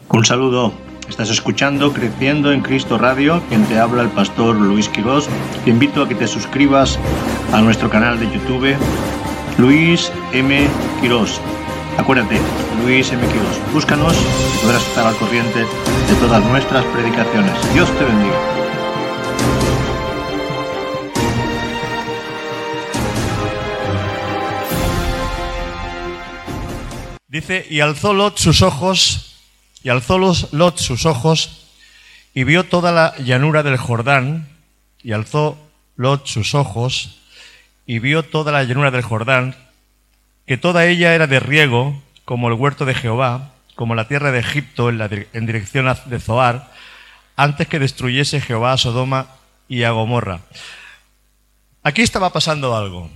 Un saludo. Estás escuchando Creciendo en Cristo Radio, quien te habla el pastor Luis Quirós. Te invito a que te suscribas a nuestro canal de YouTube, Luis M. Quirós. Acuérdate, Luis M. Quirós. Búscanos y podrás estar al corriente de todas nuestras predicaciones. Dios te bendiga. Dice, y alzó Lot sus ojos y vio toda la llanura del Jordán, y alzó Lot sus ojos y vio toda la llanura del Jordán, que toda ella era de riego, como el huerto de Jehová, como la tierra de Egipto en dirección de Zoar, antes que destruyese Jehová a Sodoma y a Gomorra. Aquí estaba pasando algo.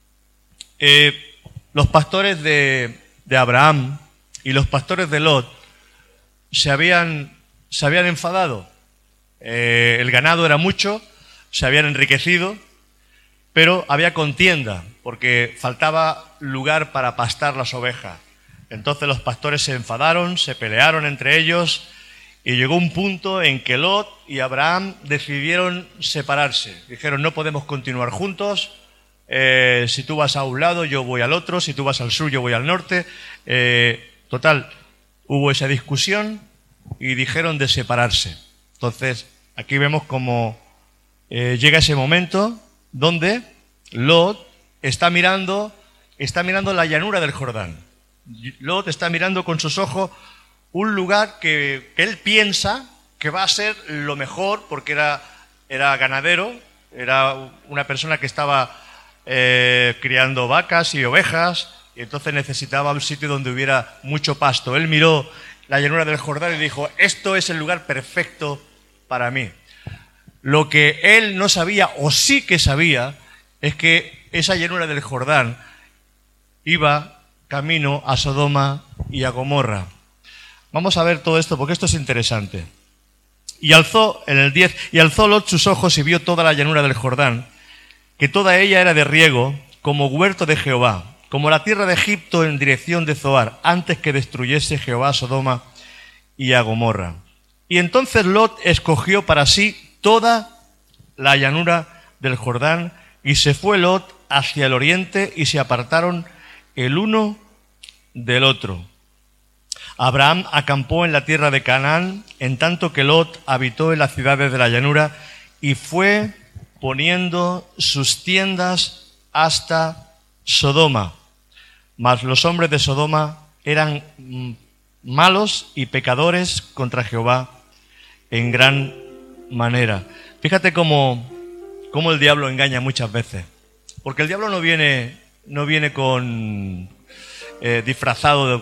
Los pastores de Abraham y los pastores de Lot se habían enfadado. El ganado era mucho, se habían enriquecido, pero había contienda porque faltaba lugar para pastar las ovejas. Entonces los pastores se enfadaron, se pelearon entre ellos y llegó un punto en que Lot y Abraham decidieron separarse. Dijeron, no podemos continuar juntos. Si tú vas a un lado, yo voy al otro. Si tú vas al sur, yo voy al norte. Total, hubo esa discusión y dijeron de separarse. Entonces, aquí vemos cómo llega ese momento donde Lot está mirando la llanura del Jordán. Lot está mirando con sus ojos un lugar que él piensa que va a ser lo mejor, porque era ganadero, era una persona que estaba criando vacas y ovejas, y entonces necesitaba un sitio donde hubiera mucho pasto. Él miró la llanura del Jordán y dijo, esto es el lugar perfecto para mí. Lo que él no sabía, o sí que sabía, es que esa llanura del Jordán iba camino a Sodoma y a Gomorra. Vamos a ver todo esto porque esto es interesante. Y alzó Lot sus ojos y vio toda la llanura del Jordán, que toda ella era de riego, como huerto de Jehová, como la tierra de Egipto en dirección de Zoar, antes que destruyese Jehová a Sodoma y a Gomorra. Y entonces Lot escogió para sí toda la llanura del Jordán, y se fue Lot hacia el oriente, y se apartaron el uno del otro. Abraham acampó en la tierra de Canaán, en tanto que Lot habitó en las ciudades de la llanura, y fue poniendo sus tiendas hasta Sodoma. Mas los hombres de Sodoma eran malos y pecadores contra Jehová en gran manera. Fíjate cómo el diablo engaña muchas veces. Porque el diablo no viene con disfrazado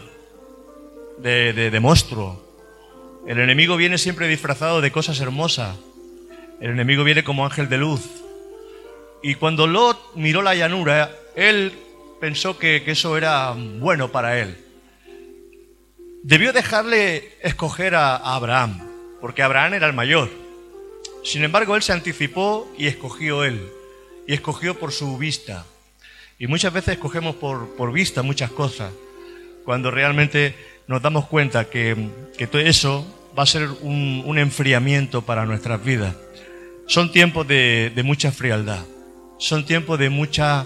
de monstruo. El enemigo viene siempre disfrazado de cosas hermosas. El enemigo viene como ángel de luz. Y cuando Lot miró la llanura, él pensó que eso era bueno para él. Debió dejarle escoger a Abraham, porque Abraham era el mayor. Sin embargo, él se anticipó y escogió él. Y escogió por su vista. Y muchas veces escogemos por vista muchas cosas, cuando realmente nos damos cuenta que todo eso va a ser un enfriamiento para nuestras vidas. Son tiempos de mucha frialdad. Son tiempos de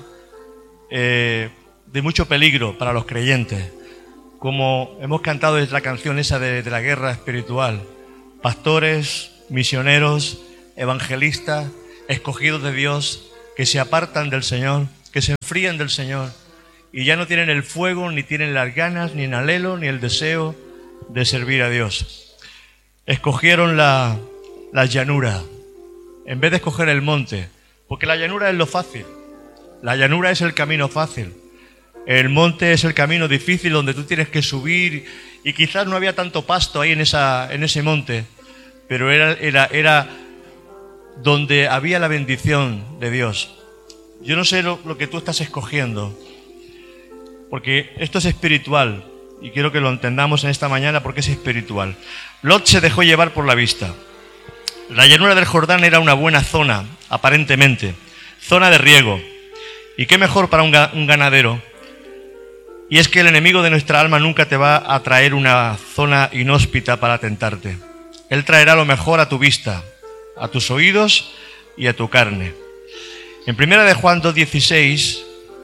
mucho peligro para los creyentes. Como hemos cantado en la canción esa de la guerra espiritual. Pastores, misioneros, evangelistas, escogidos de Dios, que se apartan del Señor, que se enfrían del Señor, y ya no tienen el fuego, ni tienen las ganas, ni el anhelo, ni el deseo de servir a Dios. Escogieron la llanura, en vez de escoger el monte, porque la llanura es lo fácil. La llanura es el camino fácil. El monte es el camino difícil donde tú tienes que subir, y quizás no había tanto pasto ahí en ese monte, pero era donde había la bendición de Dios. Yo no sé lo que tú estás escogiendo, porque esto es espiritual, y quiero que lo entendamos en esta mañana porque es espiritual. Lot se dejó llevar por la vista. La llanura del Jordán era una buena zona, aparentemente, zona de riego. Y qué mejor para un ganadero Y es que el enemigo de nuestra alma nunca te va a traer una zona inhóspita para tentarte. Él traerá lo mejor a tu vista, a tus oídos y a tu carne. En 1 de Juan 2:16,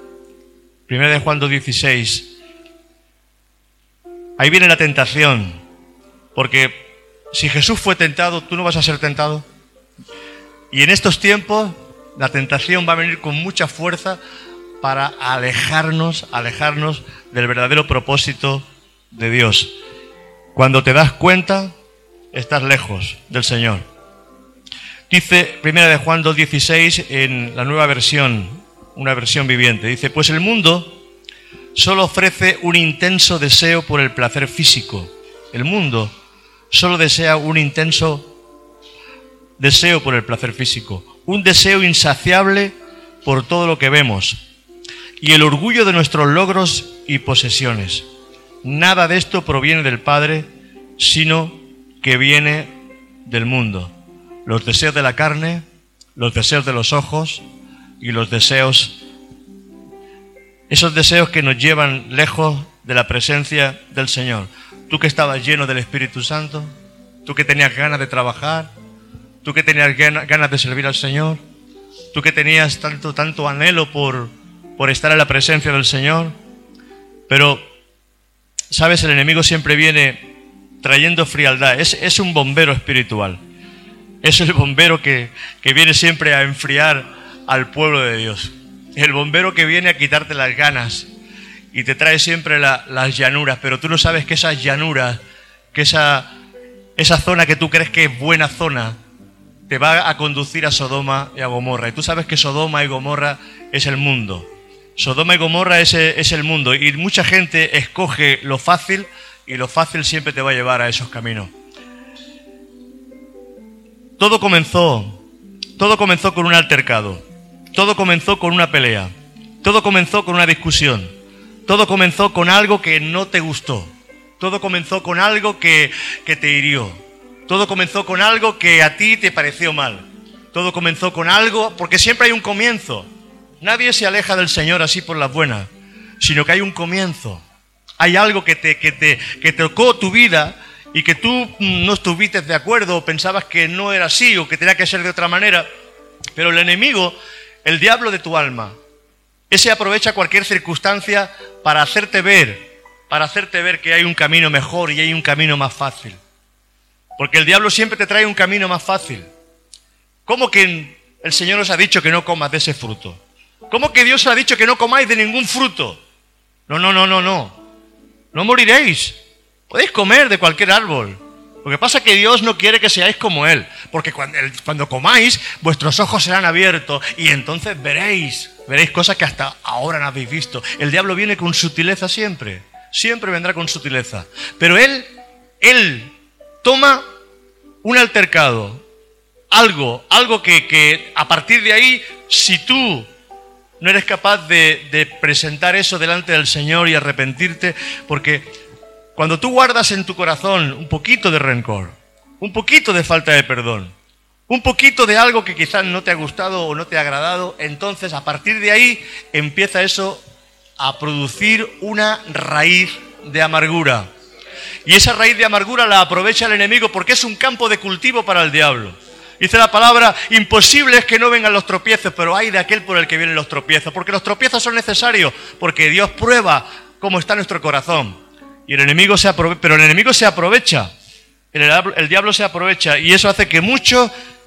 ahí viene la tentación, porque si Jesús fue tentado, ¿tú no vas a ser tentado? Y en estos tiempos la tentación va a venir con mucha fuerza para alejarnos del verdadero propósito de Dios. Cuando te das cuenta, estás lejos del Señor. Dice 1 de Juan 2:16 en la nueva versión, una versión viviente. Dice, pues el mundo solo ofrece un intenso deseo por el placer físico. El mundo solo desea un intenso deseo por el placer físico. Un deseo insaciable por todo lo que vemos. Y el orgullo de nuestros logros y posesiones. Nada de esto proviene del Padre, sino que viene del mundo. Los deseos de la carne, los deseos de los ojos y los deseos, esos deseos que nos llevan lejos de la presencia del Señor. Tú que estabas lleno del Espíritu Santo, tú que tenías ganas de trabajar, tú que tenías ganas de servir al Señor, tú que tenías tanto anhelo por estar en la presencia del Señor. Pero, ¿sabes? El enemigo siempre viene trayendo frialdad. Es un bombero espiritual. Es el bombero que viene siempre a enfriar al pueblo de Dios. El bombero que viene a quitarte las ganas y te trae siempre las llanuras. Pero tú no sabes que esas llanuras, que esa zona que tú crees que es buena zona, te va a conducir a Sodoma y a Gomorra. Y tú sabes que Sodoma y Gomorra es el mundo. Sodoma y Gomorra es el mundo. Y mucha gente escoge lo fácil, y lo fácil siempre te va a llevar a esos caminos. Todo comenzó con un altercado. Todo comenzó con una pelea. Todo comenzó con una discusión. Todo comenzó con algo que no te gustó. Todo comenzó con algo que te hirió. Todo comenzó con algo que a ti te pareció mal. Todo comenzó con algo, porque siempre hay un comienzo. Nadie se aleja del Señor así por las buenas, sino que hay un comienzo. Hay algo que tocó tu vida y que tú no estuviste de acuerdo o pensabas que no era así o que tenía que ser de otra manera. Pero el enemigo, el diablo de tu alma, ese aprovecha cualquier circunstancia para hacerte ver que hay un camino mejor y hay un camino más fácil. Porque el diablo siempre te trae un camino más fácil. ¿Cómo que el Señor os ha dicho que no comas de ese fruto? ¿Cómo que Dios os ha dicho que no comáis de ningún fruto? No. No moriréis. Podéis comer de cualquier árbol. Lo que pasa es que Dios no quiere que seáis como Él. Porque cuando comáis, vuestros ojos serán abiertos y entonces veréis cosas que hasta ahora no habéis visto. El diablo viene con sutileza siempre. Siempre vendrá con sutileza. Pero Él toma un altercado. Algo que a partir de ahí, si tú no eres capaz de presentar eso delante del Señor y arrepentirte, porque cuando tú guardas en tu corazón un poquito de rencor, un poquito de falta de perdón, un poquito de algo que quizás no te ha gustado o no te ha agradado, entonces a partir de ahí empieza eso a producir una raíz de amargura. Y esa raíz de amargura la aprovecha el enemigo porque es un campo de cultivo para el diablo. Dice la palabra, imposible es que no vengan los tropiezos, pero hay de aquel por el que vienen los tropiezos, porque los tropiezos son necesarios, porque Dios prueba cómo está nuestro corazón. Y el enemigo se aprovecha, el diablo se aprovecha, y eso hace que muchos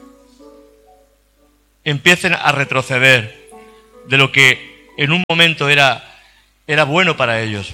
empiecen a retroceder de lo que en un momento era bueno para ellos.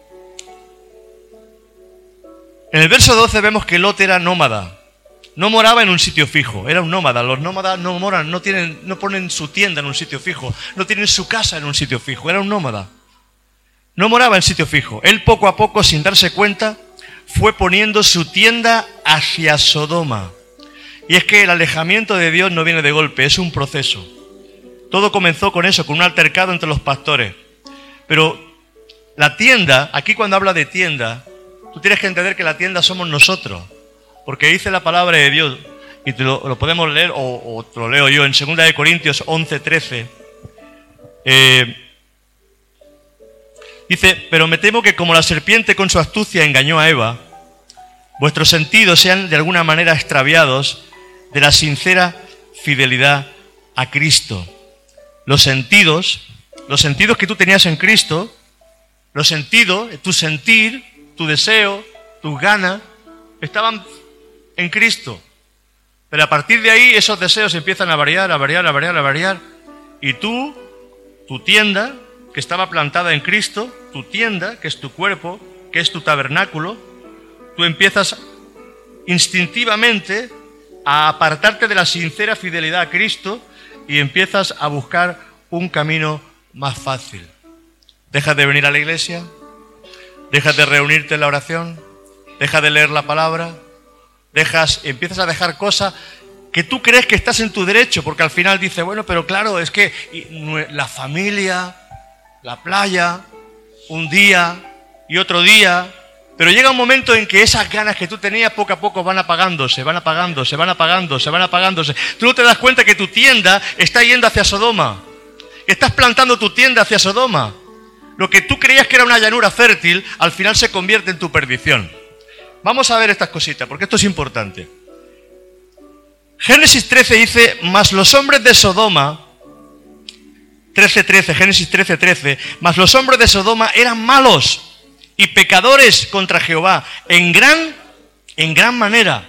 En el verso 12 vemos que Lot era nómada. No moraba en un sitio fijo, era un nómada. Los nómadas no moran, no ponen su tienda en un sitio fijo, no tienen su casa en un sitio fijo, era un nómada. No moraba en sitio fijo. Él poco a poco, sin darse cuenta, fue poniendo su tienda hacia Sodoma. Y es que el alejamiento de Dios no viene de golpe, es un proceso. Todo comenzó con eso, con un altercado entre los pastores. Pero la tienda, aquí cuando habla de tienda, tú tienes que entender que la tienda somos nosotros. Porque dice la palabra de Dios, y lo podemos leer, o te lo leo yo, en 2 de Corintios 11:13. Dice, pero me temo que como la serpiente con su astucia engañó a Eva, vuestros sentidos sean de alguna manera extraviados de la sincera fidelidad a Cristo. Los sentidos que tú tenías en Cristo, los sentidos, tu sentir, tu deseo, tus ganas, estaban en Cristo. Pero a partir de ahí esos deseos empiezan a variar, y tú, tu tienda, que estaba plantada en Cristo, tu tienda, que es tu cuerpo, que es tu tabernáculo, tú empiezas instintivamente a apartarte de la sincera fidelidad a Cristo y empiezas a buscar un camino más fácil. Dejas de venir a la iglesia, dejas de reunirte en la oración, dejas de leer la palabra, empiezas a dejar cosas que tú crees que estás en tu derecho, porque al final dices, bueno, pero claro, es que la familia, la playa, un día y otro día, pero llega un momento en que esas ganas que tú tenías poco a poco van apagándose. Tú no te das cuenta que tu tienda está yendo hacia Sodoma, que estás plantando tu tienda hacia Sodoma. Lo que tú creías que era una llanura fértil, al final se convierte en tu perdición. Vamos a ver estas cositas, porque esto es importante. Génesis 13 dice, mas los hombres de Sodoma, Génesis 13, mas los hombres de Sodoma eran malos y pecadores contra Jehová, en gran manera.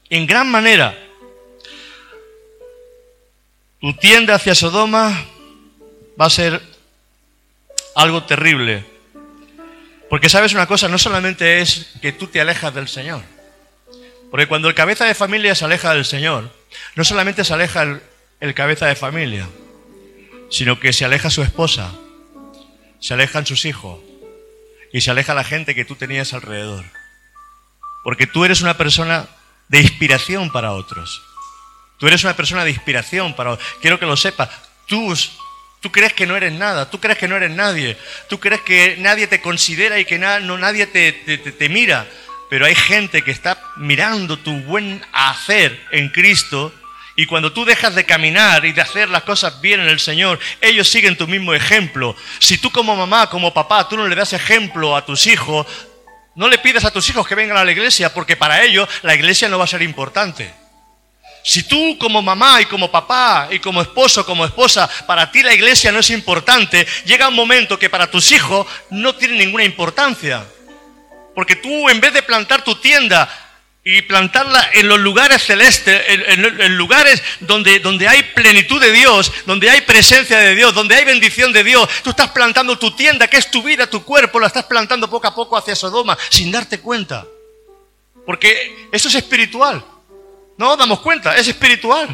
Tu tienda hacia Sodoma va a ser algo terrible. Porque sabes una cosa, no solamente es que tú te alejas del Señor. Porque cuando el cabeza de familia se aleja del Señor, no solamente se aleja el cabeza de familia, sino que se aleja su esposa, se alejan sus hijos y se aleja la gente que tú tenías alrededor. Porque tú eres una persona de inspiración para otros. Tú eres una persona de inspiración para otros. Quiero que lo sepas. Tú crees que no eres nada, tú crees que no eres nadie, tú crees que nadie te considera y que nadie te mira. Pero hay gente que está mirando tu buen hacer en Cristo, y cuando tú dejas de caminar y de hacer las cosas bien en el Señor, ellos siguen tu mismo ejemplo. Si tú como mamá, como papá, tú no le das ejemplo a tus hijos, no le pidas a tus hijos que vengan a la iglesia, porque para ellos la iglesia no va a ser importante. Si tú como mamá y como papá y como esposo, como esposa, para ti la iglesia no es importante, llega un momento que para tus hijos no tiene ninguna importancia. Porque tú, en vez de plantar tu tienda y plantarla en los lugares celestes, en lugares donde hay plenitud de Dios, donde hay presencia de Dios, donde hay bendición de Dios, tú estás plantando tu tienda, que es tu vida, tu cuerpo, la estás plantando poco a poco hacia Sodoma, sin darte cuenta. Porque eso es espiritual. No nos damos cuenta, es espiritual.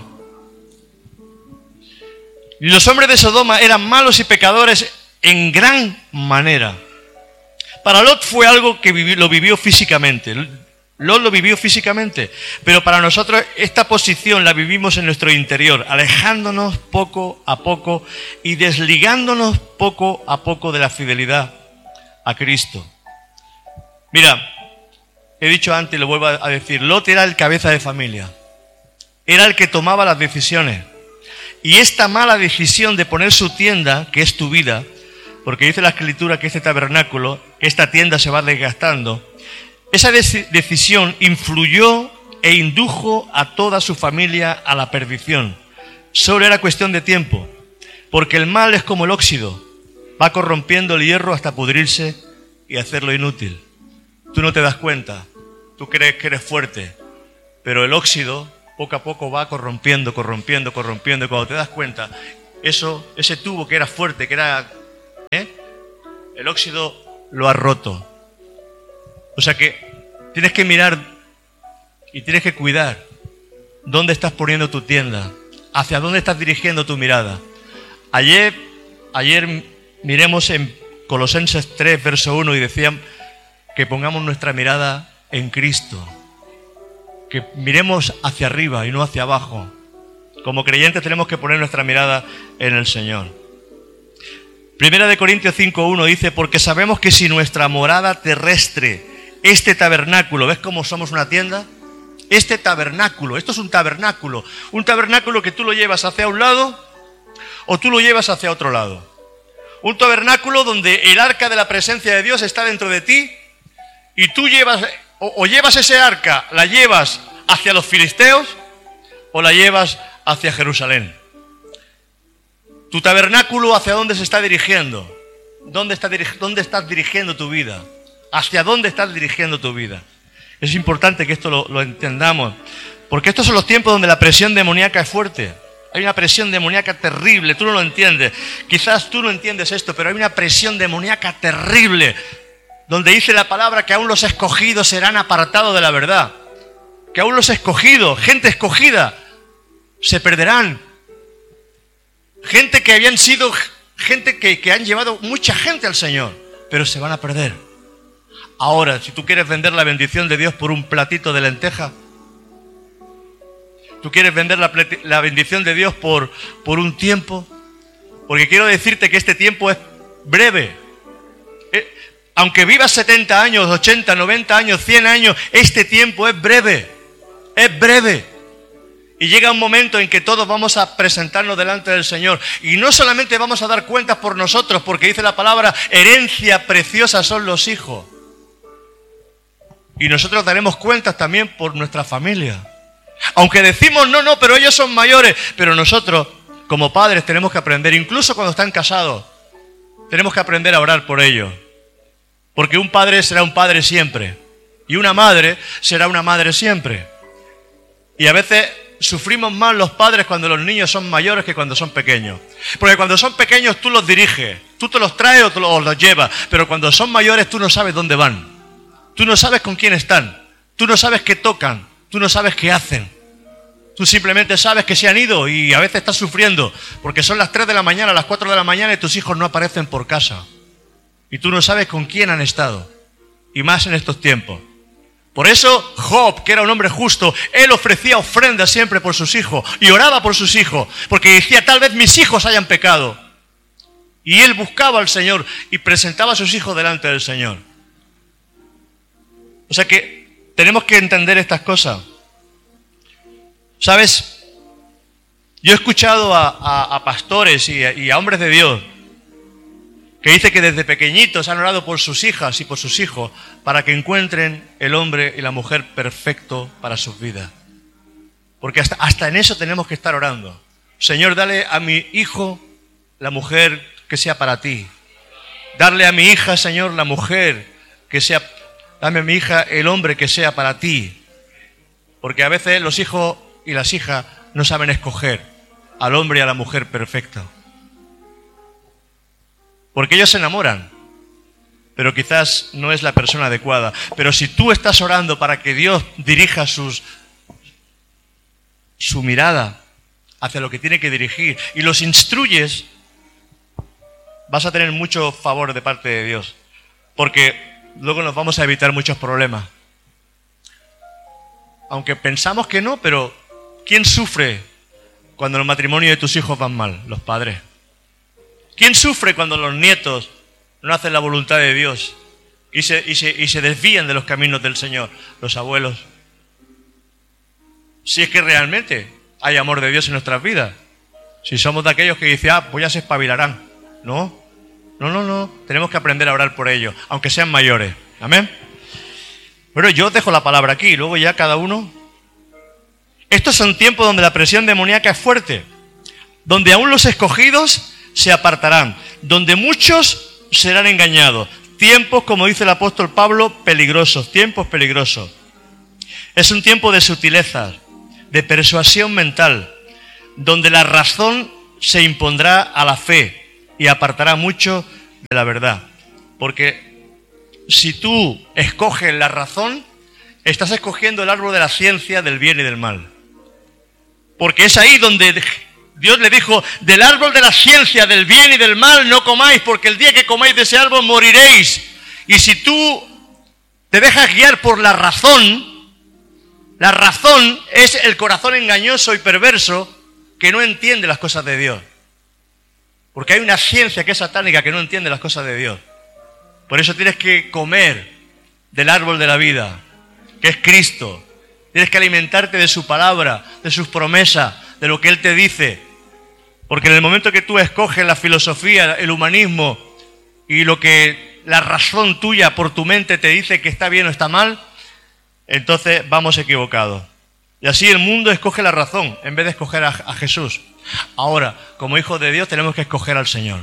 Y los hombres de Sodoma eran malos y pecadores en gran manera. Para Lot fue algo que lo vivió físicamente. Lot lo vivió físicamente. Pero para nosotros esta posición la vivimos en nuestro interior, alejándonos poco a poco y desligándonos poco a poco de la fidelidad a Cristo. Mira, he dicho antes y lo vuelvo a decir, Lot era el cabeza de familia. Era el que tomaba las decisiones. Y esta mala decisión de poner su tienda, que es tu vida, porque dice la Escritura que este tabernáculo, esta tienda se va desgastando, esa decisión influyó e indujo a toda su familia a la perdición. Solo era cuestión de tiempo, porque el mal es como el óxido, va corrompiendo el hierro hasta pudrirse y hacerlo inútil. Tú no te das cuenta, tú crees que eres fuerte, pero el óxido poco a poco va corrompiendo, y cuando te das cuenta, ese tubo que era fuerte, que era... el óxido lo ha roto. O sea que tienes que mirar y tienes que cuidar dónde estás poniendo tu tienda, hacia dónde estás dirigiendo tu mirada. Ayer miremos en Colosenses 3, verso 1, y decían que pongamos nuestra mirada en Cristo, que miremos hacia arriba y no hacia abajo. Como creyentes tenemos que poner nuestra mirada en el Señor. Primera de Corintios 5:1 dice, porque sabemos que si nuestra morada terrestre, este tabernáculo, ¿ves cómo somos una tienda? Este tabernáculo, esto es un tabernáculo que tú lo llevas hacia un lado o tú lo llevas hacia otro lado. Un tabernáculo donde el arca de la presencia de Dios está dentro de ti y tú llevas, o llevas ese arca, la llevas hacia los filisteos o la llevas hacia Jerusalén. Tu tabernáculo, ¿hacia dónde se está dirigiendo? ¿Dónde estás dirigiendo tu vida? ¿Hacia dónde estás dirigiendo tu vida? Es importante que esto lo entendamos, porque estos son los tiempos donde la presión demoníaca es fuerte. Hay una presión demoníaca terrible, tú no lo entiendes. Quizás tú no entiendes esto, pero hay una presión demoníaca terrible, donde dice la palabra que aún los escogidos serán apartados de la verdad. Que aún los escogidos, gente escogida, se perderán. Gente que habían sido, gente que han llevado mucha gente al Señor, pero se van a perder. Ahora, si tú quieres vender la bendición de Dios por un platito de lenteja, tú quieres vender la bendición de Dios por un tiempo, porque quiero decirte que este tiempo es breve. Aunque vivas 70 años, 80, 90 años, 100 años, este tiempo es breve. Es breve. Y llega un momento en que todos vamos a presentarnos delante del Señor. Y no solamente vamos a dar cuentas por nosotros, porque dice la palabra, herencia preciosa son los hijos. Y nosotros daremos cuentas también por nuestra familia. Aunque decimos, no, pero ellos son mayores. Pero nosotros, como padres, tenemos que aprender, incluso cuando están casados, tenemos que aprender a orar por ellos. Porque un padre será un padre siempre. Y una madre será una madre siempre. Y a veces sufrimos más los padres cuando los niños son mayores que cuando son pequeños. Porque cuando son pequeños tú los diriges, tú te los traes o los llevas. Pero cuando son mayores tú no sabes dónde van. Tú no sabes con quién están. Tú no sabes qué tocan. Tú no sabes qué hacen. Tú simplemente sabes que se han ido y a veces estás sufriendo. Porque son las 3 de la mañana, las 4 de la mañana y tus hijos no aparecen por casa. Y tú no sabes con quién han estado. Y más en estos tiempos. Por eso Job, que era un hombre justo, él ofrecía ofrendas siempre por sus hijos y oraba por sus hijos, porque decía, tal vez mis hijos hayan pecado. Y él buscaba al Señor y presentaba a sus hijos delante del Señor. O sea que tenemos que entender estas cosas. ¿Sabes? Yo he escuchado a pastores y a hombres de Dios que dice que desde pequeñitos han orado por sus hijas y por sus hijos para que encuentren el hombre y la mujer perfecto para sus vidas. Porque hasta en eso tenemos que estar orando. Señor, dale a mi hijo la mujer que sea para ti. Darle a mi hija, Señor, la mujer que sea. Dame a mi hija el hombre que sea para ti. Porque a veces los hijos y las hijas no saben escoger al hombre y a la mujer perfecta. Porque ellos se enamoran, pero quizás no es la persona adecuada. Pero si tú estás orando para que Dios dirija su mirada hacia lo que tiene que dirigir y los instruyes, vas a tener mucho favor de parte de Dios. Porque luego nos vamos a evitar muchos problemas. Aunque pensamos que no, pero ¿quién sufre cuando el matrimonio de tus hijos van mal? Los padres. ¿Quién sufre cuando los nietos no hacen la voluntad de Dios y se desvían de los caminos del Señor? Los abuelos. Si es que realmente hay amor de Dios en nuestras vidas. Si somos de aquellos que dicen, pues ya se espabilarán. No. Tenemos que aprender a orar por ellos, aunque sean mayores. Amén. Pero yo os dejo la palabra aquí, y luego ya cada uno. Estos son tiempos donde la presión demoníaca es fuerte, donde aún los escogidos se apartarán, donde muchos serán engañados. Tiempos, como dice el apóstol Pablo, peligrosos, tiempos peligrosos. Es un tiempo de sutilezas, de persuasión mental, donde la razón se impondrá a la fe y apartará mucho de la verdad. Porque si tú escoges la razón, estás escogiendo el árbol de la ciencia del bien y del mal. Porque es ahí donde Dios le dijo, del árbol de la ciencia del bien y del mal no comáis, porque el día que comáis de ese árbol moriréis. Y si tú te dejas guiar por la razón es el corazón engañoso y perverso que no entiende las cosas de Dios. Porque hay una ciencia que es satánica que no entiende las cosas de Dios. Por eso tienes que comer del árbol de la vida, que es Cristo. Tienes que alimentarte de su palabra, de sus promesas, de lo que Él te dice. Porque en el momento que tú escoges la filosofía, el humanismo y lo que la razón tuya por tu mente te dice que está bien o está mal, entonces vamos equivocados. Y así el mundo escoge la razón en vez de escoger a Jesús. Ahora, como hijos de Dios, tenemos que escoger al Señor.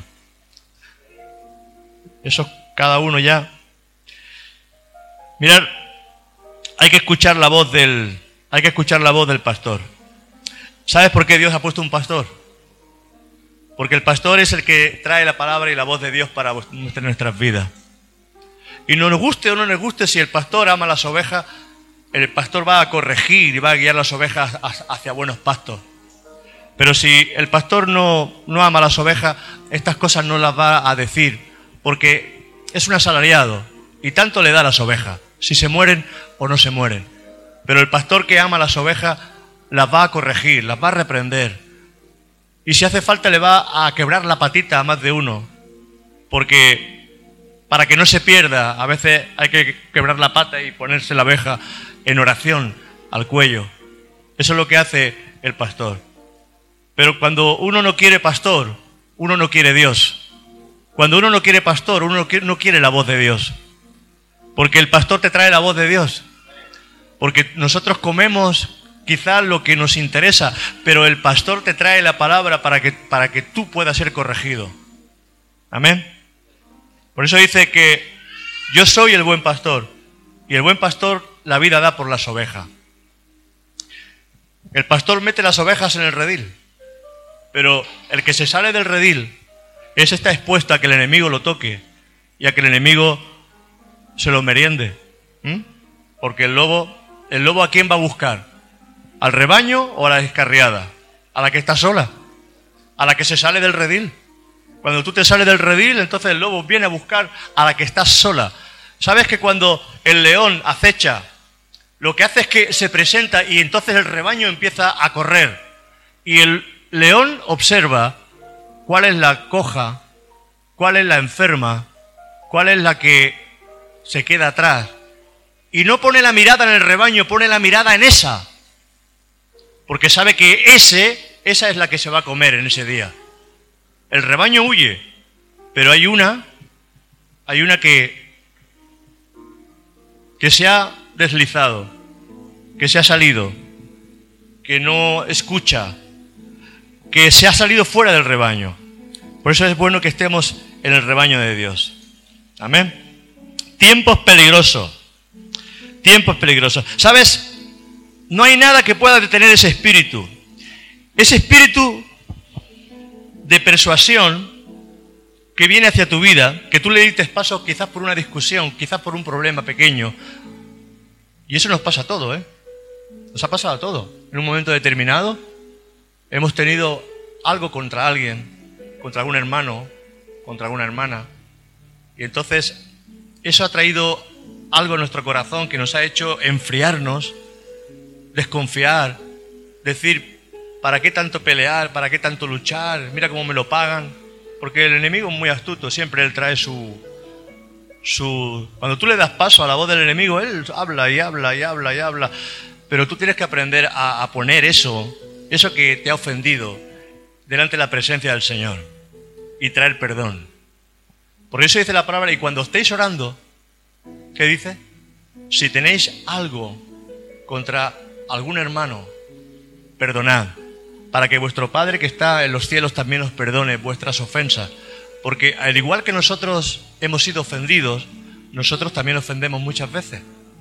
Eso cada uno ya. Mirad, hay que escuchar la voz del pastor. ¿Sabes por qué Dios ha puesto un pastor? Porque el pastor es el que trae la palabra y la voz de Dios para nuestras vidas. Y no nos guste o no nos guste, si el pastor ama las ovejas, el pastor va a corregir y va a guiar las ovejas hacia buenos pastos. Pero si el pastor no ama las ovejas, estas cosas no las va a decir, porque es un asalariado y tanto le da a las ovejas, si se mueren o no se mueren. Pero el pastor que ama las ovejas las va a corregir, las va a reprender. Y si hace falta le va a quebrar la patita a más de uno, porque para que no se pierda, a veces hay que quebrar la pata y ponerse la oveja en oración al cuello. Eso es lo que hace el pastor. Pero cuando uno no quiere pastor, uno no quiere Dios. Cuando uno no quiere pastor, uno no quiere la voz de Dios. Porque el pastor te trae la voz de Dios. Porque nosotros comemos quizás lo que nos interesa, pero el pastor te trae la palabra para que tú puedas ser corregido. Amén. Por eso dice que yo soy el buen pastor, y el buen pastor la vida da por las ovejas. El pastor mete las ovejas en el redil, pero el que se sale del redil, ese está expuesto a que el enemigo lo toque y a que el enemigo se lo meriende. Porque el lobo ¿a quién va a buscar? ¿Al rebaño o a la descarriada? A la que está sola, a la que se sale del redil. Cuando tú te sales del redil, entonces el lobo viene a buscar a la que está sola. ¿Sabes que cuando el león acecha, lo que hace es que se presenta y entonces el rebaño empieza a correr? Y el león observa cuál es la coja, cuál es la enferma, cuál es la que se queda atrás. Y no pone la mirada en el rebaño, pone la mirada en esa. Porque sabe que esa es la que se va a comer en ese día. El rebaño huye, pero hay una que se ha deslizado, que se ha salido, que no escucha, que se ha salido fuera del rebaño. Por eso es bueno que estemos en el rebaño de Dios. Amén. Tiempos peligrosos. Tiempos peligrosos. ¿Sabes? No hay nada que pueda detener ese espíritu. Ese espíritu de persuasión que viene hacia tu vida, que tú le diste paso quizás por una discusión, quizás por un problema pequeño. Y eso nos pasa a todos, ¿eh? Nos ha pasado a todos. En un momento determinado hemos tenido algo contra alguien, contra algún hermano, contra alguna hermana. Y entonces eso ha traído algo en nuestro corazón que nos ha hecho enfriarnos, desconfiar, decir, ¿para qué tanto pelear? ¿Para qué tanto luchar? Mira cómo me lo pagan. Porque el enemigo es muy astuto, siempre él trae su... Cuando tú le das paso a la voz del enemigo, él habla y habla y habla y habla. Pero tú tienes que aprender a poner eso que te ha ofendido, delante de la presencia del Señor y traer perdón. Por eso dice la palabra, y cuando estéis orando, ¿qué dice? Si tenéis algo contra algún hermano, perdonad, para que vuestro Padre que está en los cielos también os perdone vuestras ofensas. Porque al igual que nosotros hemos sido ofendidos, nosotros también ofendemos muchas veces.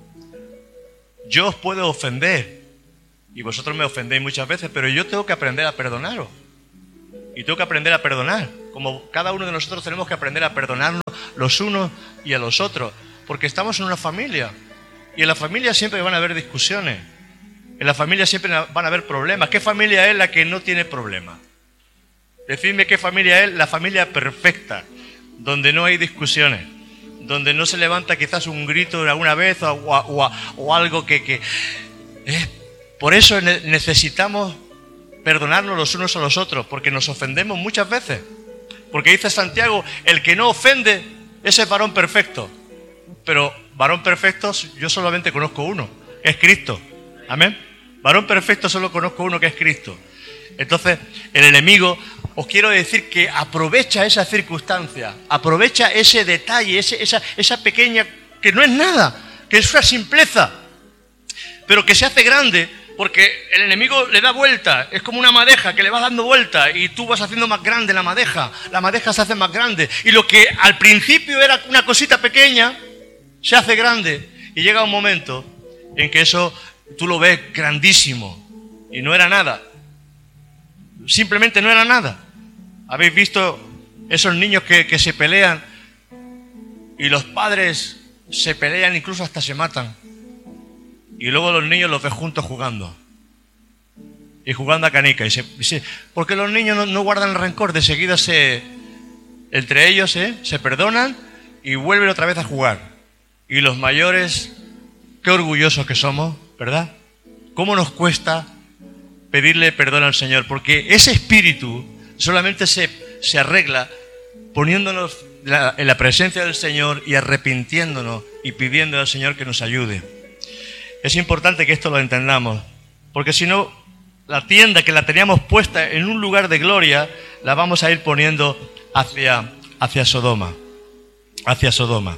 Yo os puedo ofender y vosotros me ofendéis muchas veces, pero yo tengo que aprender a perdonaros. Y tengo que aprender a perdonar. Como cada uno de nosotros tenemos que aprender a perdonarnos los unos y a los otros. Porque estamos en una familia. Y en la familia siempre van a haber discusiones. En la familia siempre van a haber problemas. ¿Qué familia es la que no tiene problemas? Decidme qué familia es la familia perfecta, donde no hay discusiones, donde no se levanta quizás un grito alguna vez o algo que... Por eso necesitamos perdonarnos los unos a los otros, porque nos ofendemos muchas veces. Porque dice Santiago, el que no ofende, ese es varón perfecto. Pero varón perfecto yo solamente conozco uno, que es Cristo. Amén. Varón perfecto solo conozco uno, que es Cristo. Entonces el enemigo os quiero decir que aprovecha esa circunstancia, aprovecha ese detalle, esa pequeña, que no es nada, que es una simpleza, pero que se hace grande porque el enemigo le da vuelta. Es como una madeja que le vas dando vuelta y tú vas haciendo más grande la madeja se hace más grande. Y lo que al principio era una cosita pequeña, se hace grande. Y llega un momento en que eso tú lo ves grandísimo y no era nada. Simplemente no era nada. ¿Habéis visto esos niños que se pelean y los padres se pelean, incluso hasta se matan? Y luego los niños los ves juntos jugando. Y jugando a canica. Porque los niños no guardan el rencor. De seguida entre ellos se perdonan y vuelven otra vez a jugar. Y los mayores, qué orgullosos que somos, ¿verdad? ¿Cómo nos cuesta pedirle perdón al Señor? Porque ese espíritu solamente se arregla poniéndonos en la presencia del Señor y arrepintiéndonos y pidiendo al Señor que nos ayude. Es importante que esto lo entendamos, porque si no, la tienda que la teníamos puesta en un lugar de gloria, la vamos a ir poniendo hacia Sodoma. Hacia Sodoma.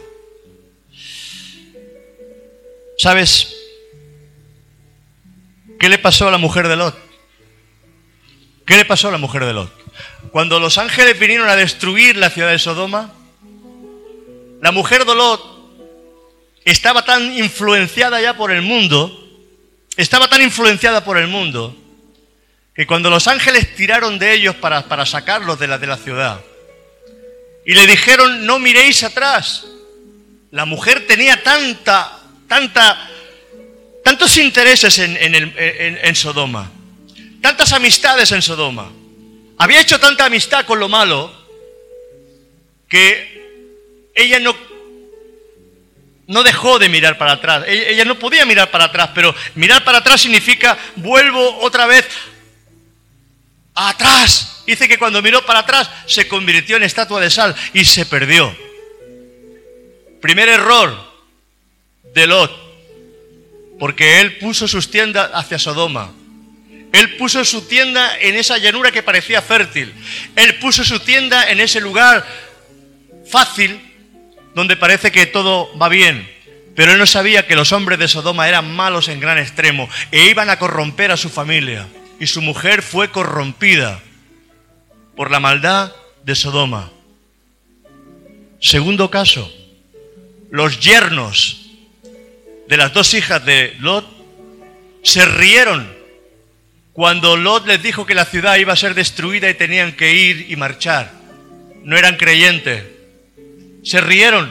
¿Sabes qué le pasó a la mujer de Lot? ¿Qué le pasó a la mujer de Lot? Cuando los ángeles vinieron a destruir la ciudad de Sodoma, la mujer de Lot estaba tan influenciada ya por el mundo, que cuando los ángeles tiraron de ellos para sacarlos de la ciudad, y le dijeron, no miréis atrás, la mujer tenía tantos intereses en Sodoma, tantas amistades en Sodoma, había hecho tanta amistad con lo malo, que ella no dejó de mirar para atrás. Ella no podía mirar para atrás, pero mirar para atrás significa vuelvo otra vez atrás. Dice que cuando miró para atrás se convirtió en estatua de sal y se perdió. Primer error de Lot, porque él puso sus tiendas hacia Sodoma. Él puso su tienda en esa llanura que parecía fértil. Él puso su tienda en ese lugar fácil, donde parece que todo va bien, pero él no sabía que los hombres de Sodoma eran malos en gran extremo e iban a corromper a su familia, y su mujer fue corrompida por la maldad de Sodoma. Segundo caso, los yernos de las dos hijas de Lot se rieron cuando Lot les dijo que la ciudad iba a ser destruida y tenían que ir y marchar. No eran creyentes. Se rieron.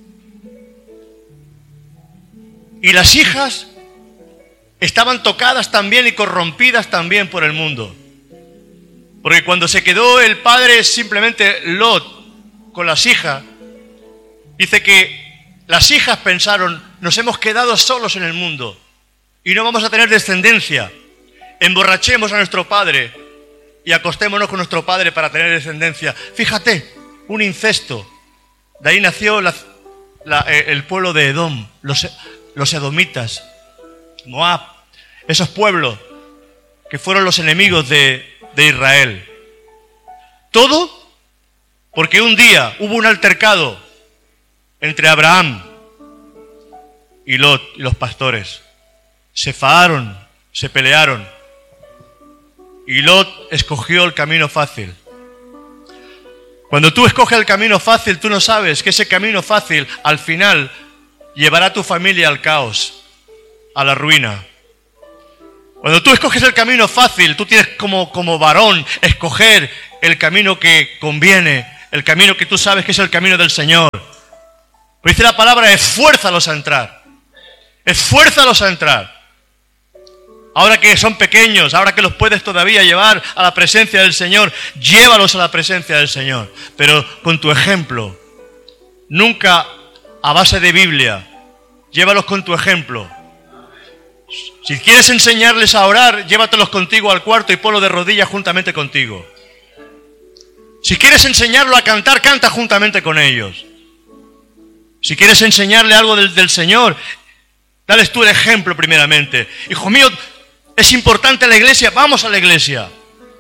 Y las hijas estaban tocadas también y corrompidas también por el mundo. Porque cuando se quedó el padre, simplemente Lot, con las hijas, dice que las hijas pensaron, nos hemos quedado solos en el mundo y no vamos a tener descendencia. Emborrachemos a nuestro padre y acostémonos con nuestro padre para tener descendencia. Fíjate, un incesto. De ahí nació el pueblo de Edom, los edomitas, Moab, esos pueblos que fueron los enemigos de Israel. Todo porque un día hubo un altercado entre Abraham y Lot y los pastores. Se fajaron, se pelearon, y Lot escogió el camino fácil. Cuando tú escoges el camino fácil, tú no sabes que ese camino fácil al final llevará a tu familia al caos, a la ruina. Cuando tú escoges el camino fácil, tú tienes como varón escoger el camino que conviene, el camino que tú sabes que es el camino del Señor. Pero dice la palabra, esfuérzalos a entrar. Esfuérzalos a entrar. Ahora que son pequeños, ahora que los puedes todavía llevar a la presencia del Señor, llévalos a la presencia del Señor. Pero con tu ejemplo, nunca a base de Biblia, llévalos con tu ejemplo. Si quieres enseñarles a orar, llévatelos contigo al cuarto y ponlos de rodillas juntamente contigo. Si quieres enseñarlo a cantar, canta juntamente con ellos. Si quieres enseñarle algo del Señor, dales tú el ejemplo primeramente. Hijo mío, es importante la iglesia, vamos a la iglesia.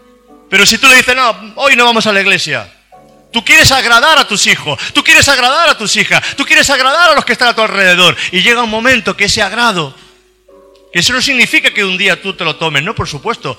Pero si tú le dices, no, hoy no vamos a la iglesia. Tú quieres agradar a tus hijos, tú quieres agradar a tus hijas, tú quieres agradar a los que están a tu alrededor. Y llega un momento que ese agrado, que eso no significa que un día tú te lo tomes, no, por supuesto.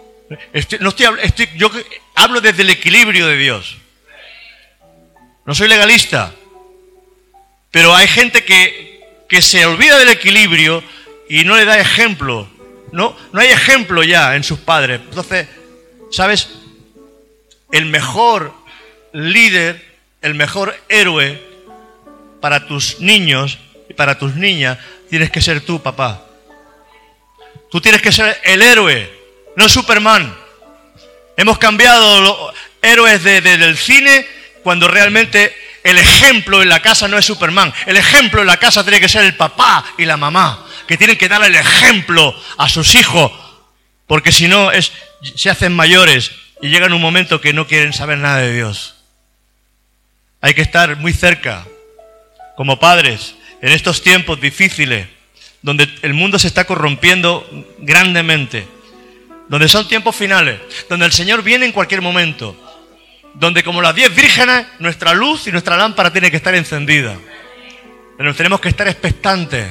Yo hablo desde el equilibrio de Dios. No soy legalista. Pero hay gente que se olvida del equilibrio y no le da ejemplo. No hay ejemplo ya en sus padres. Entonces, ¿sabes? El mejor líder, el mejor héroe para tus niños y para tus niñas, tienes que ser tú, papá. Tú tienes que ser el héroe, no Superman. Hemos cambiado los héroes del cine cuando realmente el ejemplo en la casa no es Superman. El ejemplo en la casa tiene que ser el papá y la mamá, que tienen que dar el ejemplo a sus hijos, porque si no se hacen mayores y llegan un momento que no quieren saber nada de Dios. Hay que estar muy cerca, como padres, en estos tiempos difíciles, donde el mundo se está corrompiendo grandemente, donde son tiempos finales, donde el Señor viene en cualquier momento, donde como las 10 vírgenes, nuestra luz y nuestra lámpara tiene que estar encendida. Pero tenemos que estar expectantes.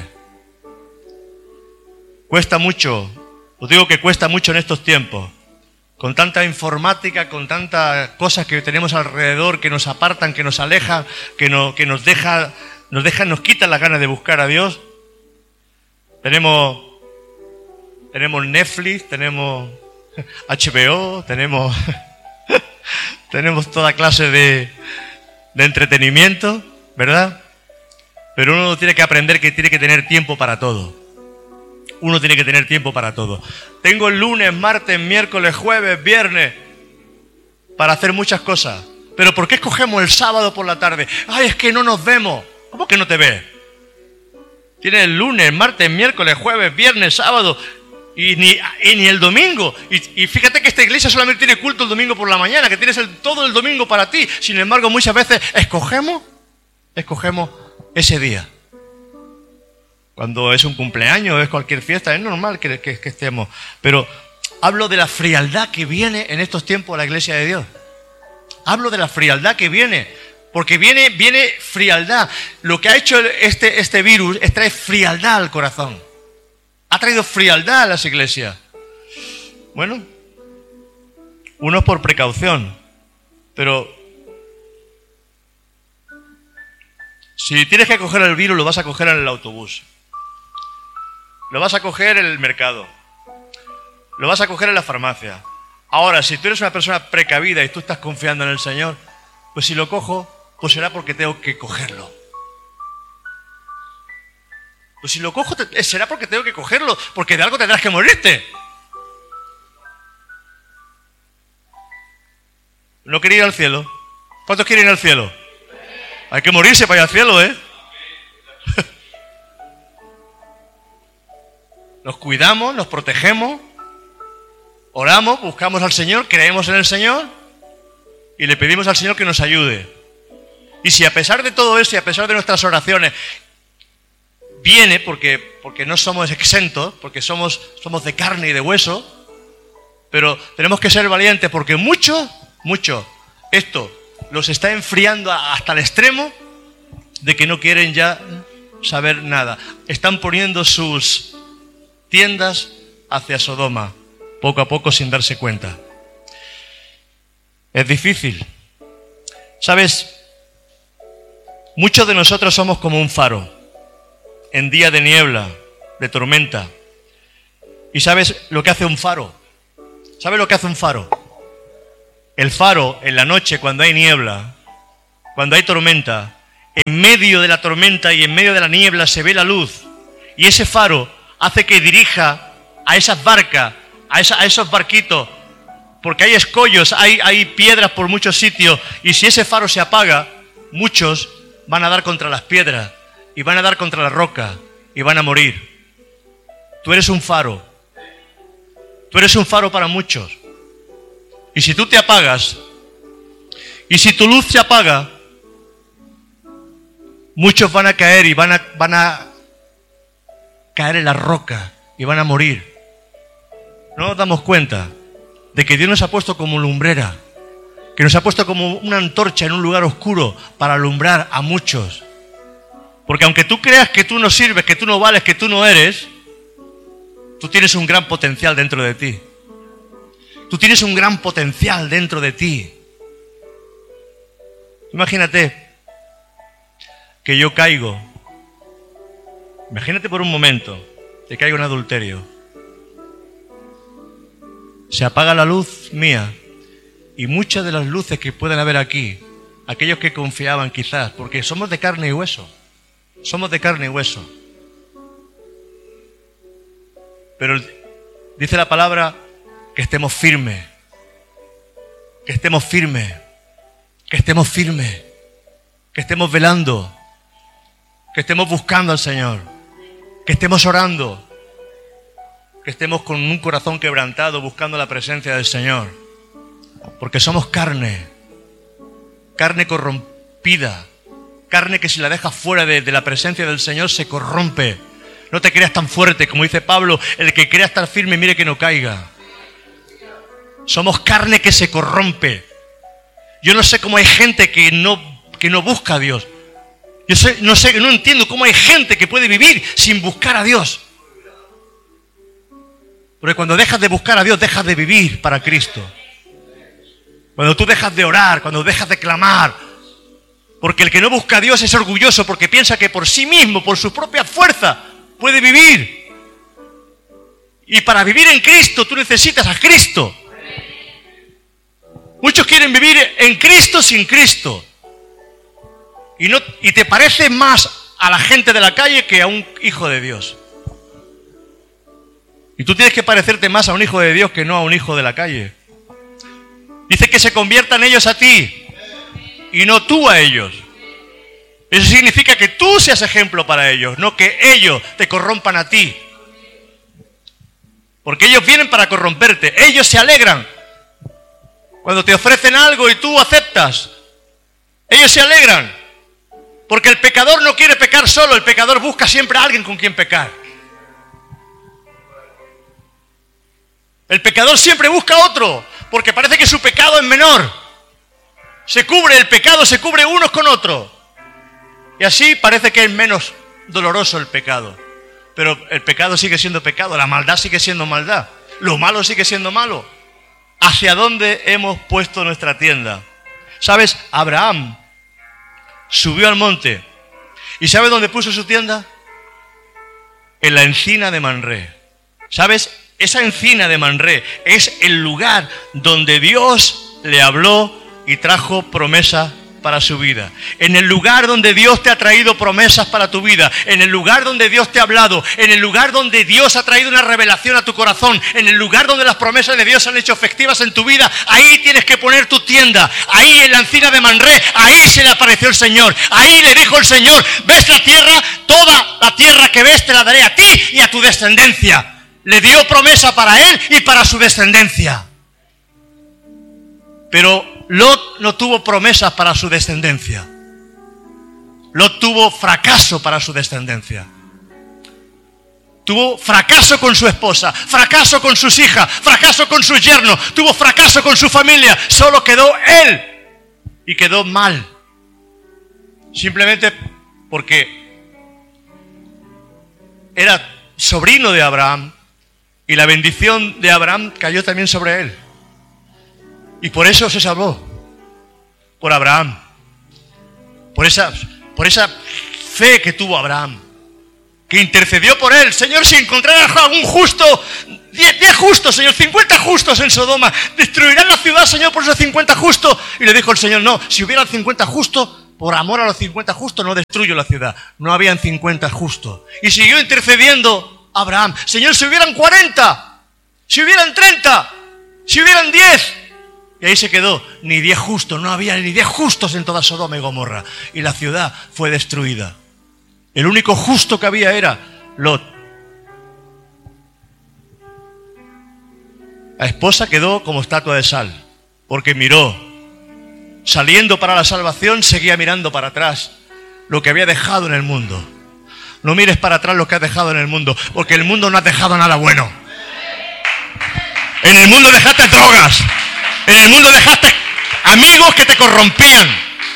Cuesta mucho, os digo que cuesta mucho en estos tiempos, con tanta informática, con tantas cosas que tenemos alrededor, que nos apartan, que nos alejan, que nos quitan las ganas de buscar a Dios. Tenemos Netflix, tenemos HBO, tenemos toda clase de entretenimiento, ¿verdad? Pero uno tiene que aprender que tiene que tener tiempo para todo. Uno tiene que tener tiempo para todo. Tengo el lunes, martes, miércoles, jueves, viernes para hacer muchas cosas. Pero ¿por qué escogemos el sábado por la tarde? Ay, es que no nos vemos. ¿Cómo que no te ves? Tienes el lunes, martes, miércoles, jueves, viernes, sábado y ni el domingo. Y fíjate que esta iglesia solamente tiene culto el domingo por la mañana, que tienes todo el domingo para ti. Sin embargo, muchas veces escogemos ese día. Cuando es un cumpleaños, es cualquier fiesta, es normal que estemos. Pero hablo de la frialdad que viene en estos tiempos a la iglesia de Dios. Hablo de la frialdad que viene. Porque viene frialdad. Lo que ha hecho este virus es traer frialdad al corazón. Ha traído frialdad a las iglesias. Bueno, unos por precaución. Pero si tienes que coger el virus, lo vas a coger en el autobús. Lo vas a coger en el mercado. Lo vas a coger en la farmacia. Ahora, si tú eres una persona precavida y tú estás confiando en el Señor, pues si lo cojo, pues será porque tengo que cogerlo. Pues si lo cojo, será porque tengo que cogerlo, porque de algo tendrás que morirte. ¿No quería ir al cielo? ¿Cuántos quieren ir al cielo? Hay que morirse para ir al cielo, ¿eh? Nos cuidamos, nos protegemos, oramos, buscamos al Señor, creemos en el Señor y le pedimos al Señor que nos ayude. Y si a pesar de todo eso y a pesar de nuestras oraciones viene, porque no somos exentos, porque somos de carne y de hueso, pero tenemos que ser valientes porque mucho esto los está enfriando hasta el extremo de que no quieren ya saber nada. Están poniendo sus tiendas hacia Sodoma, poco a poco sin darse cuenta. Es difícil. ¿Sabes? Muchos de nosotros somos como un faro en día de niebla, de tormenta. ¿Y sabes lo que hace un faro? ¿Sabes lo que hace un faro? El faro en la noche, cuando hay niebla, cuando hay tormenta, en medio de la tormenta y en medio de la niebla se ve la luz. Y ese faro hace que dirija a esas barcas, a esos barquitos, porque hay escollos, hay piedras por muchos sitios, y si ese faro se apaga, muchos van a dar contra las piedras, y van a dar contra la roca, y van a morir. Tú eres un faro. Tú eres un faro para muchos. Y si tú te apagas, y si tu luz se apaga, muchos van a caer y van a caer en la roca y van a morir. No nos damos cuenta. de que Dios nos ha puesto como lumbrera, que nos ha puesto como una antorcha en un lugar oscuro para alumbrar a muchos. Porque aunque tú creas que tú no sirves, que tú no vales, que tú no eres, tú tienes un gran potencial dentro de ti. Tú tienes un gran potencial dentro de ti. Imagínate que yo caigo. Imagínate por un momento que caigo en adulterio. Se apaga la luz mía y muchas de las luces que pueden haber aquí, aquellos que confiaban quizás, porque somos de carne y hueso. Somos de carne y hueso. Pero dice la palabra que estemos firmes. Que estemos firmes. Que estemos firmes. Que estemos velando. Que estemos buscando al Señor. Que estemos orando. Que estemos con un corazón quebrantado buscando la presencia del Señor. Porque somos carne. Carne corrompida. Carne que si la dejas fuera de la presencia del Señor se corrompe. No te creas tan fuerte, como dice Pablo, el que crea estar firme, mire que no caiga. Somos carne que se corrompe. Yo no sé cómo hay gente que no busca a Dios. No entiendo cómo hay gente que puede vivir sin buscar a Dios. Porque cuando dejas de buscar a Dios, dejas de vivir para Cristo. Cuando tú dejas de orar, cuando dejas de clamar. Porque el que no busca a Dios es orgulloso porque piensa que por sí mismo, por su propia fuerza, puede vivir. Y para vivir en Cristo, tú necesitas a Cristo. Muchos quieren vivir en Cristo sin Cristo. Y te parece más a la gente de la calle que a un hijo de Dios. Y tú tienes que parecerte más a un hijo de Dios que no a un hijo de la calle. Dice que se conviertan ellos a ti y no tú a ellos. Eso significa que tú seas ejemplo para ellos, no que ellos te corrompan a ti. Porque ellos vienen para corromperte. Ellos se alegran cuando te ofrecen algo y tú aceptas. Ellos se alegran. Porque el pecador no quiere pecar solo, el pecador busca siempre a alguien con quien pecar. El pecador siempre busca a otro, porque parece que su pecado es menor. El pecado se cubre unos con otros. Y así parece que es menos doloroso el pecado. Pero el pecado sigue siendo pecado, la maldad sigue siendo maldad, lo malo sigue siendo malo. ¿Hacia dónde hemos puesto nuestra tienda? ¿Sabes? Abraham subió al monte. ¿Y sabes dónde puso su tienda? En la encina de Mamré. ¿Sabes? Esa encina de Mamré es el lugar donde Dios le habló y trajo promesas para su vida. En el lugar donde Dios te ha traído promesas para tu vida, en el lugar donde Dios te ha hablado, en el lugar donde Dios ha traído una revelación a tu corazón, en el lugar donde las promesas de Dios se han hecho efectivas en tu vida, ahí tienes que poner tu tienda. Ahí en la encina de Mamré, ahí se le apareció el Señor. Ahí le dijo el Señor: ¿ves la tierra? Toda la tierra que ves te la daré a ti y a tu descendencia. Le dio promesa para él y para su descendencia. Pero Lot no tuvo promesas para su descendencia. Lot tuvo fracaso para su descendencia. Tuvo fracaso con su esposa, fracaso con sus hijas, fracaso con sus yernos, tuvo fracaso con su familia. Solo quedó él y quedó mal. Simplemente porque era sobrino de Abraham y la bendición de Abraham cayó también sobre él. Y por eso se salvó, por Abraham, por esa fe que tuvo Abraham, que intercedió por él. Señor, si encontraras a un justo, 10 justos, Señor, 50 justos en Sodoma, destruirán la ciudad, Señor, por esos 50 justos. Y le dijo el Señor: no, si hubieran 50 justos, por amor a los 50 justos no destruyo la ciudad. No habían 50 justos. Y siguió intercediendo Abraham: Señor, si hubieran 40, si hubieran 30, si hubieran 10. Y ahí se quedó, ni 10 justos, no había ni 10 justos en toda Sodoma y Gomorra. Y la ciudad fue destruida. El único justo que había era Lot. La esposa quedó como estatua de sal, porque miró, saliendo para la salvación, seguía mirando para atrás lo que había dejado en el mundo. No mires para atrás lo que has dejado en el mundo, porque el mundo no ha dejado nada bueno. En el mundo dejaste drogas. En el mundo dejaste amigos que te corrompían.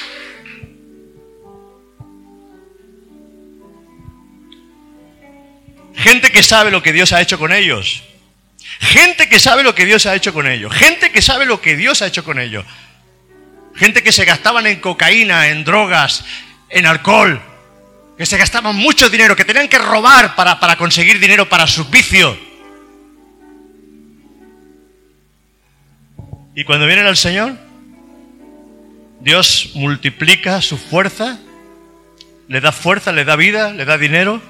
Gente que sabe lo que Dios ha hecho con ellos. Gente que sabe lo que Dios ha hecho con ellos. Gente que sabe lo que Dios ha hecho con ellos. Gente que se gastaban en cocaína, en drogas, en alcohol. Que se gastaban mucho dinero, que tenían que robar para conseguir dinero para sus vicios. Y cuando vienen al Señor, Dios multiplica su fuerza, le da vida, le da dinero.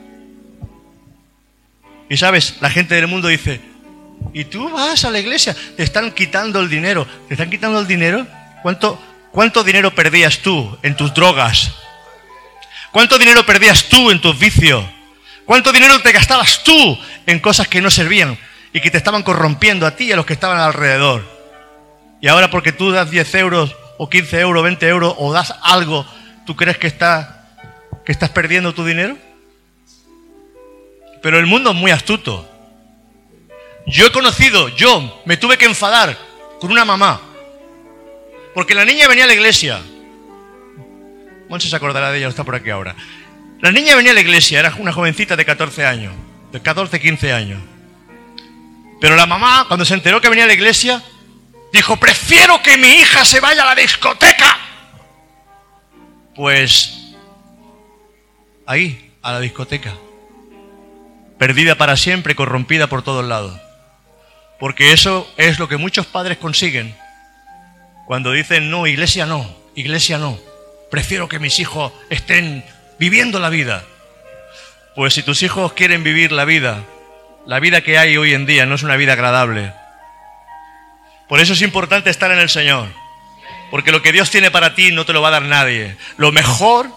Y sabes, la gente del mundo dice, ¿y tú vas a la iglesia? Te están quitando el dinero. ¿Te están quitando el dinero? ¿Cuánto dinero perdías tú en tus drogas? ¿Cuánto dinero perdías tú en tus vicios? ¿Cuánto dinero te gastabas tú en cosas que no servían y que te estaban corrompiendo a ti y a los que estaban alrededor? Y ahora porque tú das 10 euros o 15 euros, 20 euros o das algo, ¿tú crees que estás perdiendo tu dinero? Pero el mundo es muy astuto. Yo me tuve que enfadar con una mamá. Porque la niña venía a la iglesia. Monse se acordará de ella, no está por aquí ahora. La niña venía a la iglesia, era una jovencita de 14 años. De 14, 15 años. Pero la mamá, cuando se enteró que venía a la iglesia, dijo, prefiero que mi hija se vaya a la discoteca. Pues, ahí, a la discoteca. Perdida para siempre, corrompida por todos lados. Porque eso es lo que muchos padres consiguen cuando dicen, no, iglesia no, prefiero que mis hijos estén viviendo la vida. Pues si tus hijos quieren vivir la vida que hay hoy en día no es una vida agradable. Por eso es importante estar en el Señor, porque lo que Dios tiene para ti no te lo va a dar nadie. Lo mejor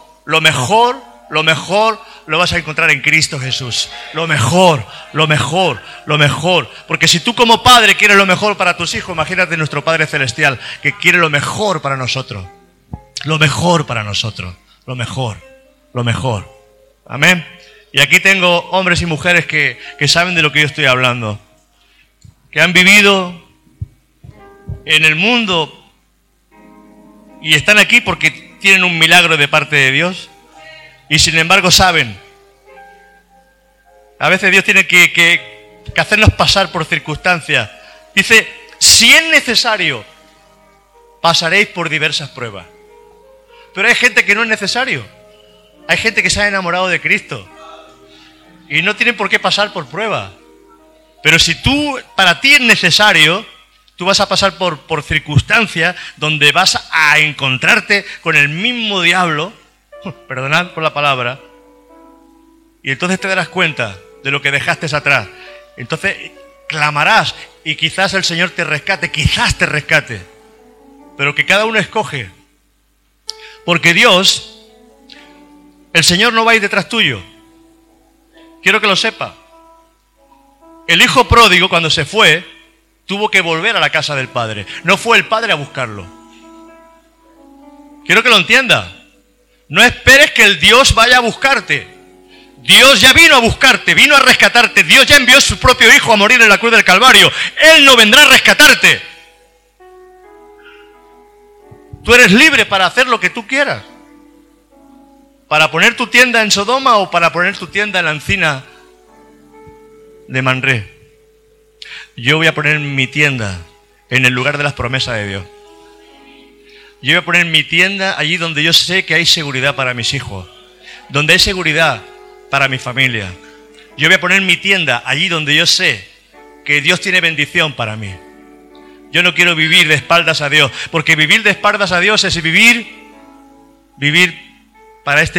lo vas a encontrar en Cristo Jesús. Lo mejor. Porque si tú como padre quieres lo mejor para tus hijos, imagínate nuestro Padre Celestial, que quiere lo mejor para nosotros. Lo mejor para nosotros. Lo mejor. Amén. Y aquí tengo hombres y mujeres que saben de lo que yo estoy hablando. Que han vivido en el mundo y están aquí porque tienen un milagro de parte de Dios. Y sin embargo saben, a veces Dios tiene que hacernos pasar por circunstancias. Dice, si es necesario, pasaréis por diversas pruebas. Pero hay gente que no es necesario. Hay gente que se ha enamorado de Cristo y no tienen por qué pasar por pruebas. Pero si para ti es necesario, tú vas a pasar por circunstancias donde vas a encontrarte con el mismo diablo. Perdonad por la palabra. Y entonces te darás cuenta de lo que dejaste atrás. Entonces clamarás y quizás el Señor te rescate, pero que cada uno escoge. Porque Dios, el Señor no va a ir detrás tuyo. Quiero que lo sepa. El hijo pródigo, cuando se fue, tuvo que volver a la casa del padre. No fue el padre a buscarlo. Quiero que lo entienda. No esperes que el Dios vaya a buscarte. Dios ya vino a buscarte, vino a rescatarte. Dios ya envió a su propio hijo a morir en la cruz del Calvario. Él no vendrá a rescatarte. Tú eres libre para hacer lo que tú quieras. Para poner tu tienda en Sodoma o para poner tu tienda en la encina de Manré. Yo voy a poner mi tienda en el lugar de las promesas de Dios. Yo voy a poner mi tienda allí donde yo sé que hay seguridad para mis hijos, donde hay seguridad para mi familia. Yo voy a poner mi tienda allí donde yo sé que Dios tiene bendición para mí. Yo no quiero vivir de espaldas a Dios, porque vivir de espaldas a Dios es vivir para este